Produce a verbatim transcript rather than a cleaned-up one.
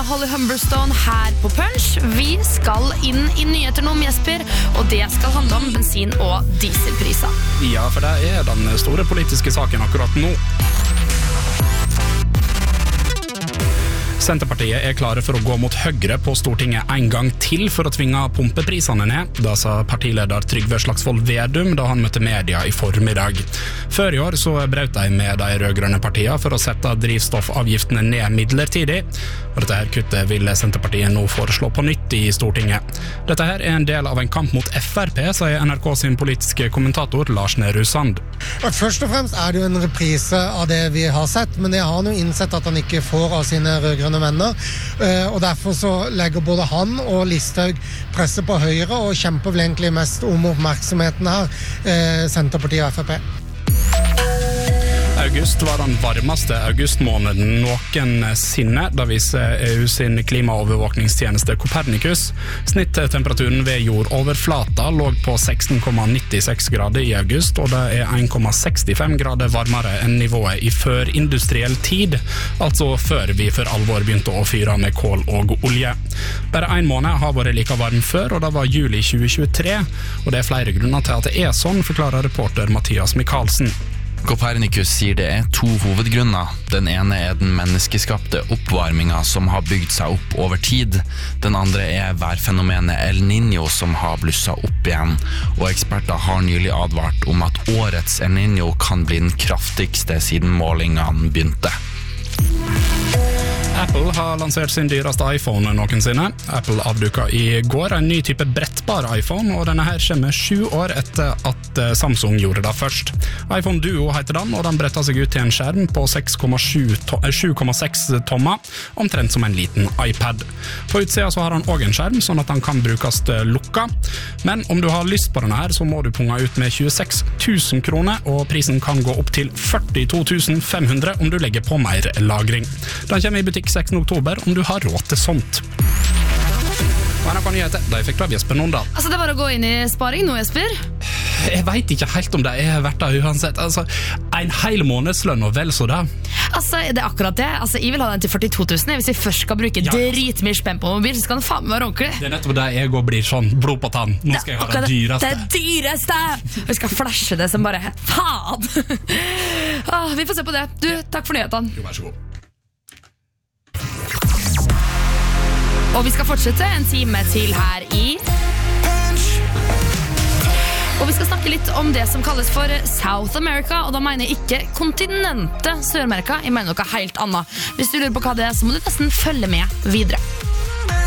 Holly Humberstone her på Punch. Vi skal inn i nyheter nå, Jesper, og det skal handle om bensin- og dieselpriser. Ja, for det er den store politiske saken akkurat nå. Senterpartiet er klare for å gå mot Høyre på Stortinget en gang til for å tvinge pumpeprisene ned. Da sa partileder Trygve Slagsvold Vedum da han møtte media i formiddag. Før i år så brøt de med de rødgrønne partiene for å sette drivstoffavgiftene ned midlertidig. Og dette her kuttet vil Senterpartiet nå foreslå på nytt i Stortinget. Dette her er en del av en kamp mot F R P, sier N R K sin politiske kommentator Lars Nehru Sand. Først og fremst er det jo en reprise av det vi har sett, men jeg har nå innsett at han ikke får av sine rødgrønne venner, og derfor så legger både han og Listhaug presset på Høyre og kjemper vel egentlig mest om oppmerksomheten her, Senterpartiet og F R P. August var den varmeste augustmåneden noensinne, da viser E U sin klimaovervåkningstjeneste Copernicus. Snittemperaturen ved jordoverflata lå på seksten komma nittiseks grader i august, og det er en komma sekstifem grader varmere enn nivået i førindustriell tid, altså før vi for alvor begynte å fyre med kål og olje. Bare en måned har vært like varm før, og det var juli tjue tjuetre, og det er flere grunner til at det er sånn, forklarer reporter Mathias Michaelsen. Copernicus sier det er to hovedgrunner. Den ene er den menneskeskapte oppvarminga som har bygd seg opp over tid. Den andre er værfenomenet El Niño som har blusset opp igjen. Og eksperter har nylig advart om at årets El Niño kan bli den kraftigste siden målingene begynte. Apple har lansert sin dyreste iPhone noensinne. Apple avduka i går en ny type brettbar iPhone, og denne her kommer sju år etter at Samsung gjorde det først. iPhone Duo heter den, og den bretter seg ut til en skjerm på seks komma seks tommer, omtrent som en liten iPad. På utsida så har den også en skjerm, sånn at den kan brukes lukka. Men om du har lyst på denne her, så må du punga ut med tjueseks tusen kroner, og prisen kan gå opp til førtito tusen fem hundre om du legger på mer lagring. Den kommer i butikk sekstende oktober om du har råd til sånt. Og N R K Nyheter, de fikk av Jesper Nondal. Altså, det var å gå inn i sparing nå, Jesper. Jeg vet ikke helt om det er verdt det uansett. Altså, en hel månedslønn og vel så det. Altså, det er akkurat det. Altså, jeg vil ha den til førtito tusen. Hvis jeg først skal bruke ja, dritmye spenn på mobil, så skal den faen meg være ordentlig. Det er nettopp det jeg går blir sånn, blod på tann. Nå skal jeg ha det dyreste. Det dyreste! Og jeg skal flashe det som bare, faen! ah, vi får se på det. Du, takk for nyhetene. Jo, vær så god. Og vi skal fortsette en time til her i Punch. Og vi skal snakke litt om det som kalles for South America, og da mener jeg ikke kontinentet Sør-Amerika, jeg mener noe helt annet. Hvis du lurer på hva det er, så må du nesten følge med videre.